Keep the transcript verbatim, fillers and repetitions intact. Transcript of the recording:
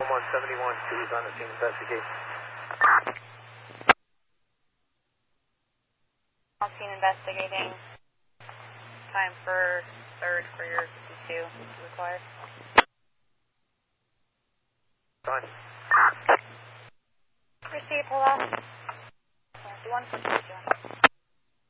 one seventy-one, T's on the scene, investigate. On scene investigating. Time for third for your fifty-two required. Fine. Receive, hello. One for fifty-two.